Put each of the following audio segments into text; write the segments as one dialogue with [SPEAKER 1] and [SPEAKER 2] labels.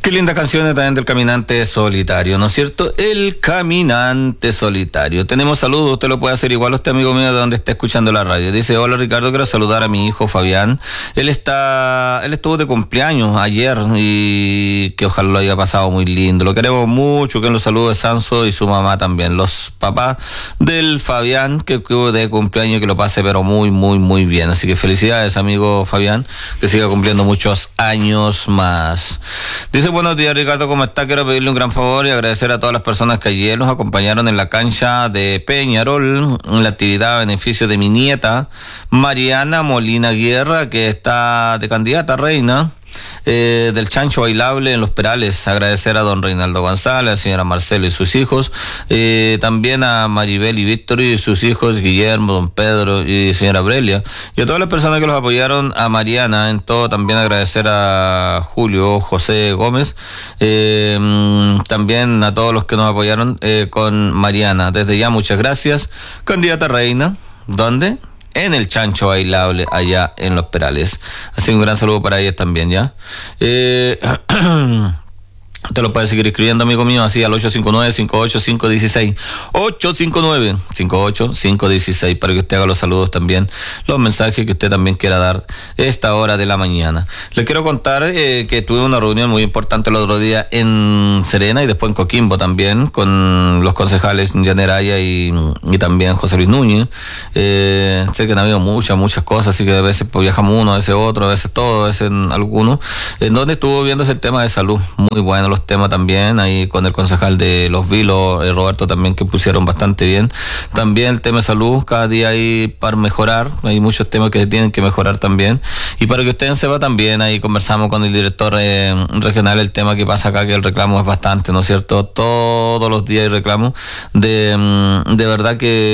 [SPEAKER 1] Qué linda canción también del Caminante Solitario, ¿no es cierto? El Caminante Solitario. Tenemos saludos, usted lo puede hacer igual, usted amigo mío de donde está escuchando la radio. Dice, hola Ricardo, quiero saludar a mi hijo Fabián. Él estuvo de cumpleaños ayer y que ojalá lo haya pasado muy lindo. Lo queremos mucho, que lo salude Sanso y su mamá también. Los papás del Fabián que estuvo de cumpleaños, que lo pase pero muy, muy, muy bien. Así que felicidades amigo Fabián, que siga cumpliendo muchos años más. Dice, buenos días Ricardo, ¿cómo está? Quiero pedirle un gran favor y agradecer a todas las personas que ayer nos acompañaron en la cancha de Peñarol, en la actividad a beneficio de mi nieta, Mariana Molina Guerra, que está de candidata a reina del Chancho Bailable en Los Perales. Agradecer a don Reinaldo González, a la señora Marcela y sus hijos, también a Maribel y Víctor y sus hijos, Guillermo, don Pedro y señora Brelia, y a todas las personas que los apoyaron, a Mariana en todo. También agradecer a Julio José Gómez, también a todos los que nos apoyaron con Mariana. Desde ya muchas gracias. Candidata a reina, ¿dónde? En el Chancho Bailable, allá en Los Perales. Así que un gran saludo para ellos también, ¿ya? Te lo puedes seguir escribiendo, amigo mío, así al 859-58516. 859-58516, para que usted haga los saludos también, los mensajes que usted también quiera dar esta hora de la mañana. Le quiero contar que tuve una reunión muy importante el otro día en Serena y después en Coquimbo también, con los concejales Yaneraya y también José Luis Núñez. Sé que han habido muchas cosas, así que a veces pues, viajamos uno, a veces otro, a veces todo, a veces alguno, en donde estuvo viéndose el tema de salud. Muy bueno los temas también, ahí con el concejal de Los Vilos, Roberto también, que pusieron bastante bien. También el tema de salud, cada día hay para mejorar, hay muchos temas que se tienen que mejorar también. Y para que usted sepa también, ahí conversamos con el director regional, el tema que pasa acá, que el reclamo es bastante, ¿no es cierto? Todos los días hay reclamos, de verdad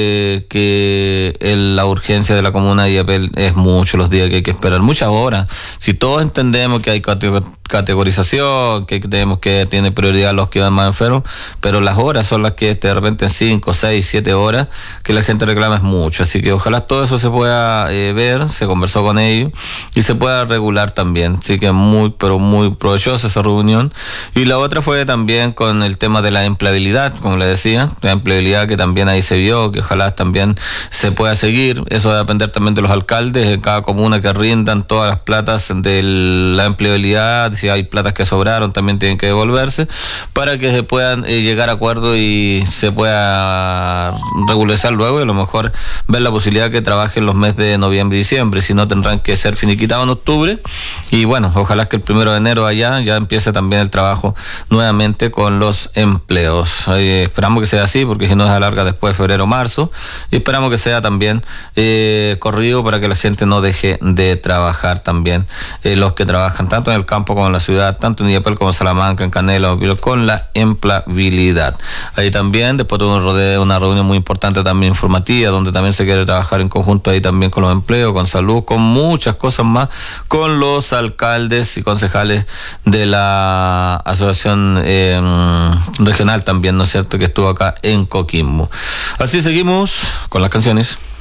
[SPEAKER 1] que la urgencia de la comuna de Illapel es mucho los días que hay que esperar, muchas horas. Si todos entendemos que hay categorización, que tenemos que tiene prioridad los que van más enfermos, pero las horas son las que de repente en 5, 6, 7 horas que la gente reclama es mucho, así que ojalá todo eso se pueda ver, se conversó con ellos y se pueda regular también, así que muy provechosa esa reunión. Y la otra fue también con el tema de la empleabilidad, como le decía, la empleabilidad que también ahí se vio, que ojalá también se pueda seguir, eso va a depender también de los alcaldes de cada comuna que rindan todas las platas de la empleabilidad, si hay platas que sobraron también tienen que devolverse, para que se puedan llegar a acuerdo y se pueda regularizar luego, y a lo mejor ver la posibilidad que trabajen los meses de noviembre y diciembre, si no tendrán que ser finiquitados en octubre. Y bueno, ojalá que el 1 de enero allá ya empiece también el trabajo nuevamente con los empleos. Esperamos que sea así, porque si no se alarga después de febrero o marzo, y esperamos que sea también corrido para que la gente no deje de trabajar también, los que trabajan tanto en el campo como en la ciudad, tanto en Illapel como en Salamanca, en Canela, con la empleabilidad. Ahí también, después de una reunión muy importante también informativa, donde también se quiere trabajar en conjunto ahí también con los empleos, con salud, con muchas cosas más, con los alcaldes y concejales de la asociación regional también, ¿no es cierto?, que estuvo acá en Coquimbo. Así seguimos con las canciones.